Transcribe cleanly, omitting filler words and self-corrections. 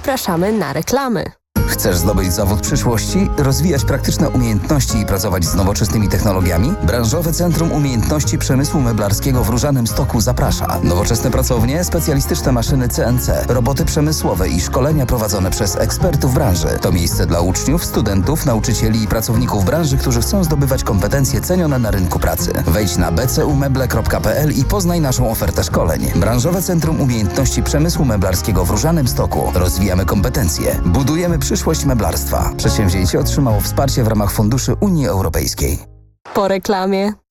Zapraszamy na reklamy. Chcesz zdobyć zawód przyszłości, rozwijać praktyczne umiejętności i pracować z nowoczesnymi technologiami? Branżowe Centrum Umiejętności Przemysłu Meblarskiego w Różanym Stoku zaprasza. Nowoczesne pracownie, specjalistyczne maszyny CNC, roboty przemysłowe i szkolenia prowadzone przez ekspertów branży. To miejsce dla uczniów, studentów, nauczycieli i pracowników branży, którzy chcą zdobywać kompetencje cenione na rynku pracy. Wejdź na bcumeble.pl i poznaj naszą ofertę szkoleń. Branżowe Centrum Umiejętności Przemysłu Meblarskiego w Różanym Stoku. Rozwijamy kompetencje. Budujemy przyszłość meblarstwa. Przedsięwzięcie otrzymało wsparcie w ramach funduszy Unii Europejskiej. Po reklamie.